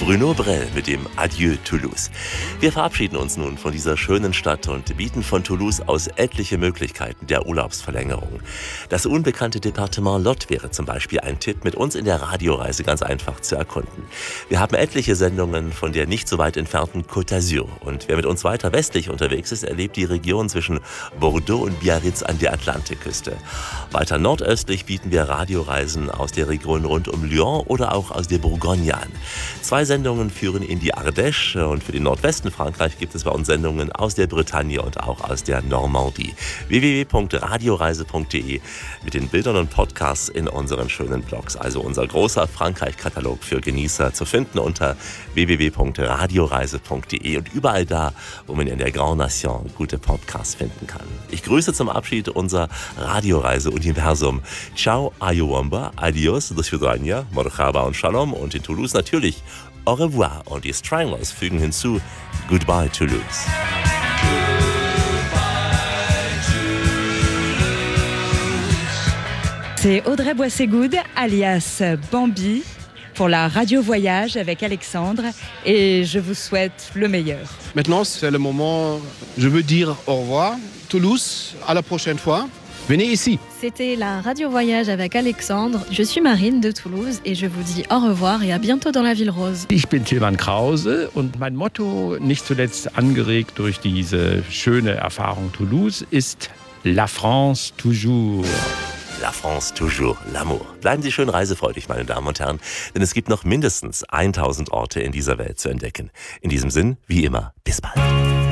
Bruno Brel mit dem Adieu Toulouse. Wir verabschieden uns nun von dieser schönen Stadt und bieten von Toulouse aus etliche Möglichkeiten der Urlaubsverlängerung. Das unbekannte Departement Lot wäre zum Beispiel ein Tipp, mit uns in der Radioreise ganz einfach zu erkunden. Wir haben etliche Sendungen von der nicht so weit entfernten Côte d'Azur. Und wer mit uns weiter westlich unterwegs ist, erlebt die Region zwischen Bordeaux und Biarritz an der Atlantikküste. Weiter nordöstlich bieten wir Radioreisen aus der Region rund um Lyon oder auch aus der Bourgogne an. 2 Sendungen führen in die Ardèche und für den Nordwesten Frankreich gibt es bei uns Sendungen aus der Bretagne und auch aus der Normandie. www.radioreise.de mit den Bildern und Podcasts in unseren schönen Blogs. Also unser großer Frankreich-Katalog für Genießer zu finden unter www.radioreise.de und überall da, wo man in der Grande Nation gute Podcasts finden kann. Ich grüße zum Abschied unser Radioreise-Universum. Ciao, ayowamba, adios, do świdania, marhaba und shalom und in Toulouse natürlich au revoir und die Stranglers fügen hinzu Goodbye Toulouse. C'est Audrey Boisségoud, alias Bambi, pour la Radio Voyage avec Alexandre et je vous souhaite le meilleur. Maintenant, c'est le moment, je veux dire au revoir. Toulouse, à la prochaine fois. Venez ici. C'était la Radio Voyage avec Alexandre. Je suis Marine de Toulouse et je vous dis au revoir et à bientôt dans la Ville Rose. Ich bin Tilman Krause und mein Motto, nicht zuletzt angeregt durch diese schöne Erfahrung Toulouse, ist La France toujours. La France toujours, l'amour. Bleiben Sie schön reisefreudig, meine Damen und Herren, denn es gibt noch mindestens 1000 Orte in dieser Welt zu entdecken. In diesem Sinn, wie immer, bis bald.